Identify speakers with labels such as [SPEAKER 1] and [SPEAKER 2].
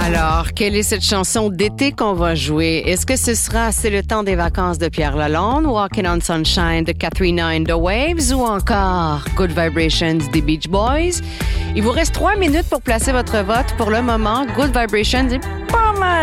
[SPEAKER 1] Alors, quelle est cette chanson d'été qu'on va jouer? Est-ce que ce sera C'est le temps des vacances de Pierre Lalonde, Walking on Sunshine de Katrina and the Waves ou encore Good Vibrations des Beach Boys? Il vous reste 3 minutes pour placer votre vote. Pour le moment, Good Vibrations est pas mal